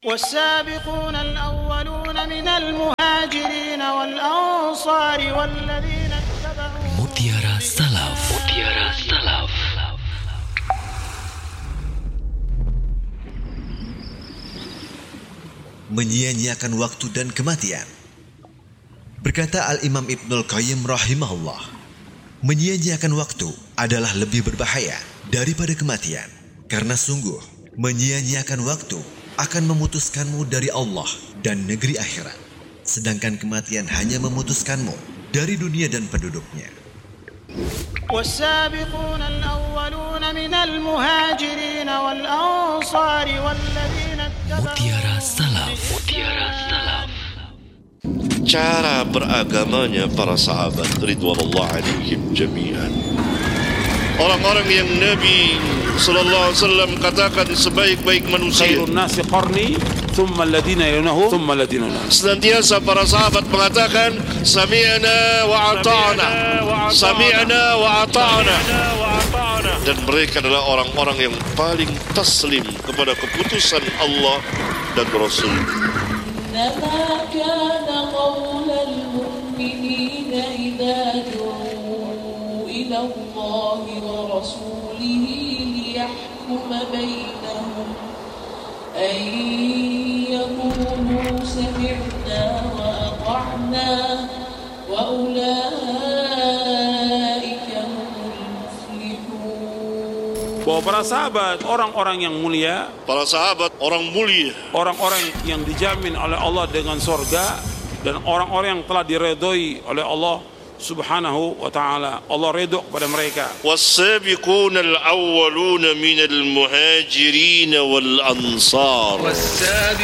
والسابقون الأولون من المهاجرين والأنصار والذين اتبعوهم. Mutiara Salaf. Mutiara Salaf. Menyia-nyiakan waktu dan kematian. Berkata Al-Imam Ibnul Qayyim rahimahullah, menyia-nyiakan waktu adalah lebih berbahaya daripada kematian. Karena sungguh, menyia-nyiakan waktu akan memutuskanmu dari Allah dan negeri akhirat. Sedangkan kematian hanya memutuskanmu dari dunia dan penduduknya. والسابقون الأولون من المهاجرين والأنصار والذين اتبعوهم. Mutiara Salaf. Mutiara Salaf. Cara beragamanya para sahabat ridwanullah alaihim jami'an. Orang-orang yang Nabi sallallahu alaihi wasallam katakan sebaik-baik manusia. Khairun nasi qarni, thumma alladhina yalunahum, thumma alladhina yalunahum. Senantiasa para sahabat mengatakan sami'na wa ata'na, sami'na wa ata'na. Dan mereka adalah orang-orang yang paling taslim kepada keputusan Allah dan Rasul. إنما كان قول المؤمنين إذا دعوا إلى الله ورسوله ليحكم بينهم أن يقولوا سمعنا وأطعنا وأولئك هم المفلحون. Bahwa para sahabat orang-orang yang mulia, Para sahabat orang mulia, orang-orang yang dijamin oleh Allah dengan surga, dan orang-orang yang telah diredoi oleh Allah subhanahu wa ta'ala. Allah redha kepada mereka. والسابقون الأولون من المهاجرين والأنصار.